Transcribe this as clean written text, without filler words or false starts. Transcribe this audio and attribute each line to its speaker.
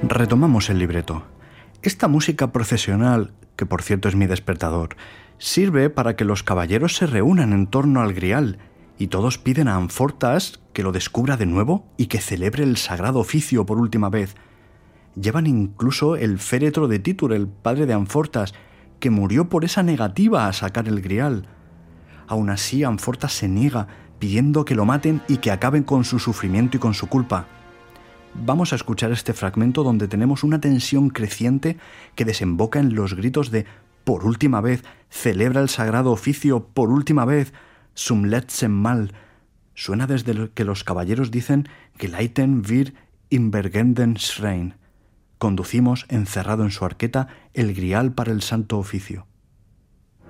Speaker 1: Retomamos el libreto. Esta música procesional, que por cierto es mi despertador, sirve para que los caballeros se reúnan en torno al grial y todos piden a Amfortas que lo descubra de nuevo y que celebre el sagrado oficio por última vez. Llevan incluso el féretro de Títur, el padre de Amfortas, que murió por esa negativa a sacar el grial. Aún así, Amfortas se niega, pidiendo que lo maten y que acaben con su sufrimiento y con su culpa. Vamos a escuchar este fragmento donde tenemos una tensión creciente que desemboca en los gritos de «por última vez, celebra el sagrado oficio, por última vez, zum letzten Mal». Suena desde que los caballeros dicen «geleiten wir im Bergenden Schrein». Conducimos, encerrado en su arqueta, el grial para el santo oficio.